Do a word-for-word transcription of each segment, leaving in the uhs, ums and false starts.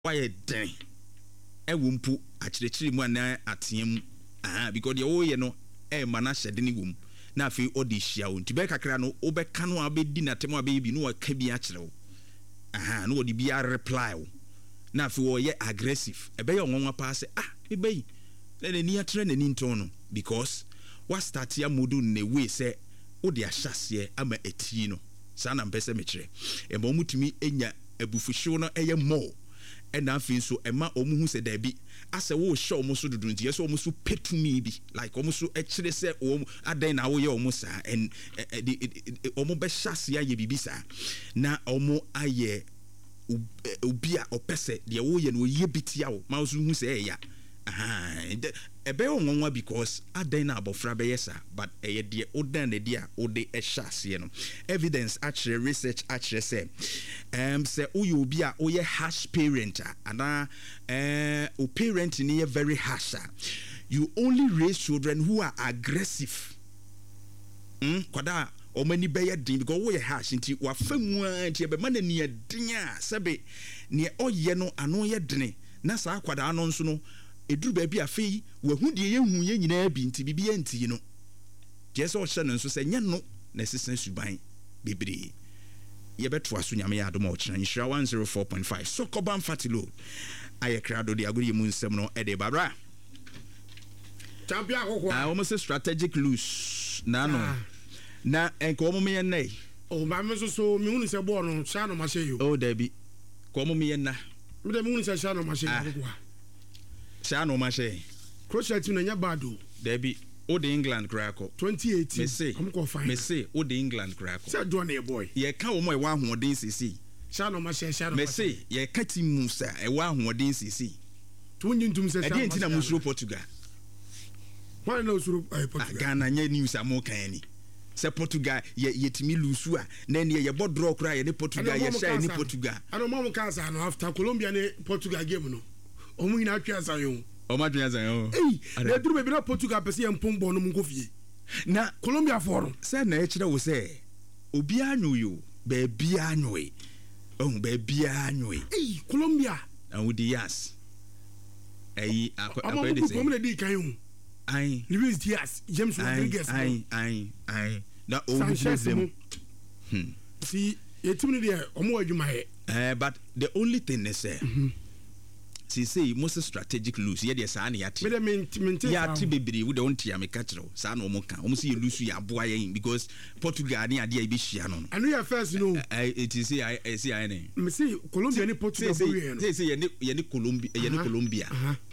why den e wo mpo akyerɛkyerɛ mu ana ateam ah because the wo ye no e ma na hyɛde ne wom na afi odi hia wo nti be kakra no obɛka no abɛdi na tem abɛyi no waka bi akyerɛ wo aha no wodi bia reply wo na afi wo ye aggressive ebe ye onwanwa pa se ah ebeyi na ni akyerɛ na ni nton no because what start ya modu ne we say wodi ahyase ama etie no sa na mpɛsɛ mekyerɛ e ma omutumi enya abufuhyew no eye more ena afi so ema omuhu se da bi ase wo hye omo so dudu nti yeso omo so petumi bi like omo so ekyere se omo adan na wo ye omo sa en omo be hyase aye bibi sa na omo aye obi a opese de wo ye no ye bitia wo ma so hu se eya aha ebe onwanwa because adan na abofra be yesa but eye de odan na de a ode ehyase no evidence actually research actually say um say uyu obi a oye harsh parent ana eh o parent ni very harsh you only raise children who are aggressive mm kwada o mani be ye din because we harsh nti wa famu anti be man na din a sebe ne oye no ano ye din na sa kwada no nso no eduru ba bi afei wahu de ye hu ye nyina bi nti bibia nti no jeso o hye no nso se nya no na sesen suban bebre ye beto aso nyame ya adom o kyerɛ nhyira one oh four point five Sokoban Fatilo aye krado de agori mu nsɛm no e de babra champion akoko ah almost strategic loose na no na enko mo me nay o ba me so so me hu se ball no sha no ma hye yo o da bi ko mo me na me de me hu se sha no ma hye akoko sha no ma hye Croatia team na nya bado da bi o de England krako twenty eighteen am ko fine me say o de England krako say do na boy ye ka wo mo e wa hoɔden sisi sha no ma hye sha no me say ye ka team musa e wa hoɔden sisi to nyintum se sha e di na musuro Portugal why no usuro Portugal Ghana nya news am kan ni se Portugal ye yetimi lusu a na ne ye bodro kra ye ne Portugal ye sha ni Portugal ano mom kan sa no after Colombia ne Portugal game no omu nyina atwa sa yo o ma twa sa yo eh na duru be na Portugal pese ye mpombo no munko fie na Colombia for se na e kire wo se obi anwo yo ba bia anwe oh ba bia anwe eh Colombia and with the yes eh akwa de se am di kan yo ai Luis Diaz James Rodriguez ai ai ai na o them hmm see yetim ni de omo adwuma he eh but the only thing is say see say most strategic lose ye de sa na yati me de maintain ya ti bebere wo de won tia me ka kire sa na omo ka omo say lose ya boa yen because Portugal ni ade e be hia no anu ya first no it is say I see I ne me say Colombia ni Portugal bo yen say say ye ni ye ni Colombia ye ni Colombia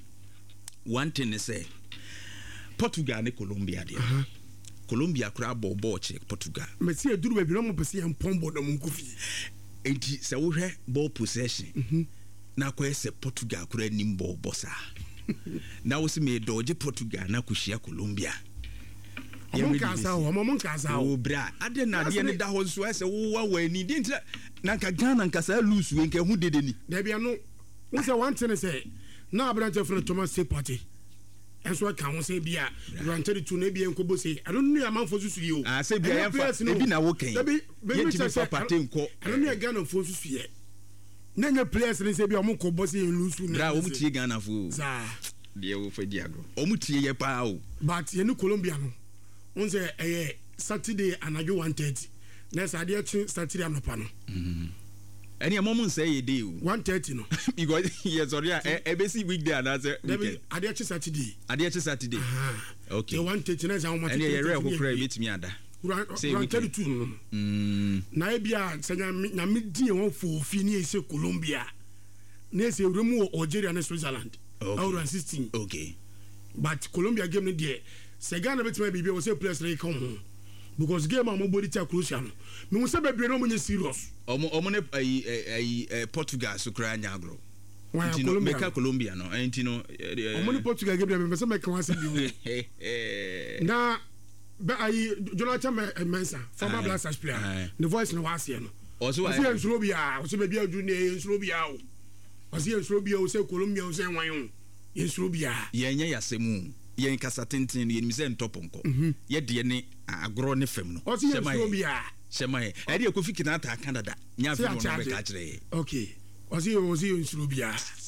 one thing is say Portugal ne Colombia dia uh-huh. Colombia kura bobo che Portugal me see eduru be bi no mo pese en pombo na munko fi enti se wo hwe ball possession mhm na kwa se Portugal kura nim ball bossa na wo se me doje Portugal na kuhia Colombia omo kasa o omo kasa o bra ade na de ne da ho so ese wo wa wani de nti na nka Ghana nka sa lose we nka hu dede ni da bia no wo se one thing say na abrante from Thomas Partey enso ka ho say bia granted to na bia nkobo say I don't know your man for susu yi o ah say bia ya fa e bi na wo kan ye ti bi Partey nko I don't know Ghana for susu ye na nya players ni say bia omo ko boss yin lose na bra omo tie Ghana fo za de wo fa di agro omo tie ye pa o but ye ni Colombia no on say eh Saturday anajo one thirty na say ade chi Saturday anopa no mhm any moment say ye dey one thirty no because yes sorry e be see weekday and that's weekend ade chi Saturday ade chi Saturday okay the one thirty na say how much any ye re ko kra betimi ada say one thirty-two no mm na e bia senya na medi won fo fi ni e se Colombia na se remu Algeria na Switzerland okay. sixteen okay but Colombia game no there se Ghana betimi bibia wo say players na come because game am body ta Croatia no me mo say bebre no mo nye serious omo omo ne ai ai Portugal so kra nya agro why Colombia meka Colombia no enti no omo ne Portugal game me say meka wase bi na be ai Jonathan Mensah former Blasters player the voice no wase no also I say Slovia o say be adu ne Slovia o o say Slovia o say Colombia o say wan o ye Slovia ye nya yasemu ye nkasa tenten ye nimse ntoponko ye de ne agro ne fam no shema shema e e de Kofi Kinata Canada nya fi no be ka kire okay ɔsi ɔsi nsuro bia